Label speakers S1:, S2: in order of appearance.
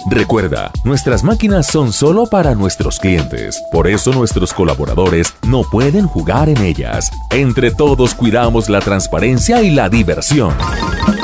S1: Recuerda, nuestras máquinas son solo para nuestros clientes. Por eso nuestros colaboradores no pueden jugar en ellas. Entre todos cuidamos la transparencia y la diversión.